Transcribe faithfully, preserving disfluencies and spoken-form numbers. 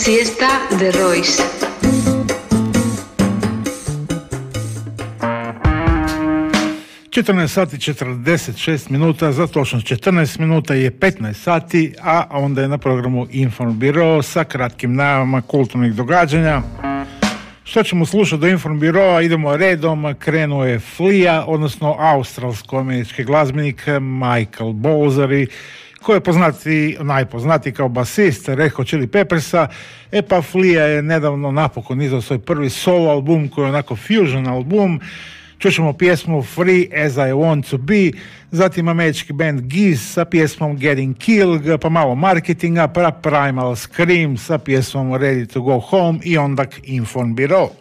Siesta de Royce. četrnaest sati četrdeset šest minuta, za točno četrnaest minuta je petnaest sati, a onda je na programu Informbiro sa kratkim najavama kulturnih događanja. Što ćemo slušati do Informbiroa? Idemo redom. Krenuo je Flea, odnosno australsko-američki glazbenik Michael Bolzari, koji je poznati, najpoznatiji kao basist Red Hot Chili Peppersa. E pa Flea je nedavno napokon izdao svoj prvi solo album, koji je onako fusion album. Čućemo pjesmu Free as I Want to Be, zatim američki band Giz sa pjesmom Getting Killed, pa malo marketinga, pa Primal Scream sa pjesmom Ready to Go Home i onda Informbiro.